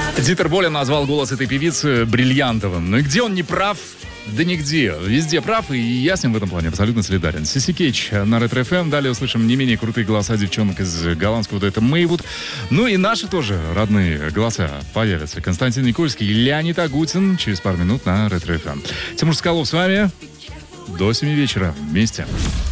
Дитер Болин назвал голос этой певицы бриллиантовым. Ну и где он не прав? Да нигде. Везде прав, и я с ним в этом плане абсолютно солидарен. Сиси Кейдж на Ретро-ФМ. Далее услышим не менее крутые голоса девчонок из голландского дуэта Мейвуд. Ну и наши тоже родные голоса появятся. Константин Никольский и Леонид Агутин через пару минут на Ретро-ФМ. Тимур Соколов с вами. До 7 вечера вместе.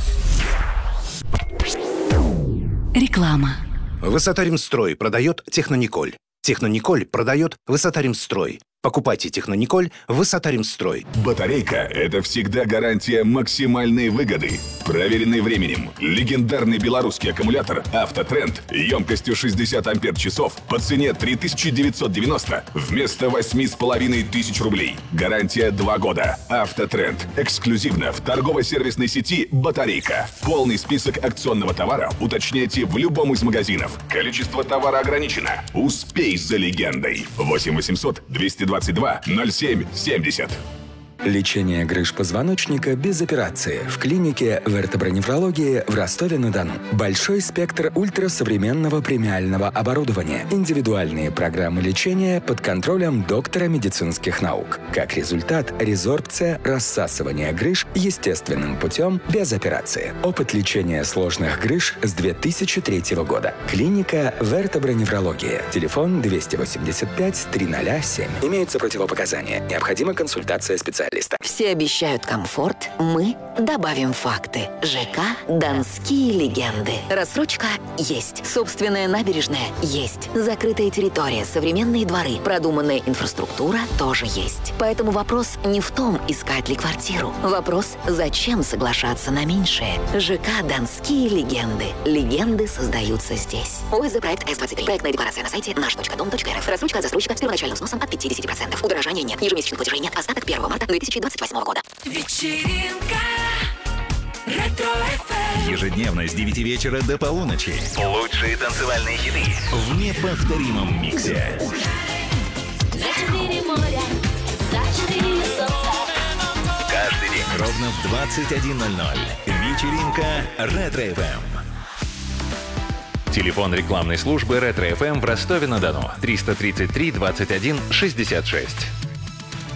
Реклама. Высота-Ремстрой продает Технониколь. Технониколь продает Высота-Ремстрой. Покупайте Технониколь Высота-Ремстрой. Батарейка – это всегда гарантия максимальной выгоды. Проверенный временем. Легендарный белорусский аккумулятор «Автотренд» емкостью 60 ампер-часов по цене 3990 вместо 8500 рублей. Гарантия 2 года. «Автотренд» эксклюзивно в торгово-сервисной сети «Батарейка». Полный список акционного товара уточняйте в любом из магазинов. Количество товара ограничено. Успей за легендой. 8 800 222 07 70. Лечение грыж позвоночника без операции в клинике вертоброневрологии в Ростове-на-Дону. Большой спектр ультрасовременного премиального оборудования. Индивидуальные программы лечения под контролем доктора медицинских наук. Как результат, резорбция, рассасывание грыж естественным путем без операции. Опыт лечения сложных грыж с 2003 года. Клиника вертоброневрологии. Телефон 285 307. Имеются противопоказания. Необходима консультация специалиста. Все обещают комфорт, мы добавим факты. ЖК «Донские легенды». Рассрочка есть. Собственная набережная есть. Закрытая территория, современные дворы, продуманная инфраструктура тоже есть. Поэтому вопрос не в том, искать ли квартиру. Вопрос, зачем соглашаться на меньшее. ЖК «Донские легенды». Легенды создаются здесь. ОСЗ проект С-23. Проектная декларация на сайте наш.дом.рф. Рассрочка от застройщика с первоначальным сносом от 50%. Удорожания нет. Ежемесячных платежей нет. Остаток 1 марта 2028 года. Вечеринка Ретро-ФМ. Ежедневно с 9 вечера до полуночи. Лучшие танцевальные хиты в неповторимом миксе. За 4 моря, за 4 солнца. Каждый день ровно в 21:00. Вечеринка Ретро-ФМ. Телефон рекламной службы Ретро-ФМ в Ростове-на-Дону. 333 21 66.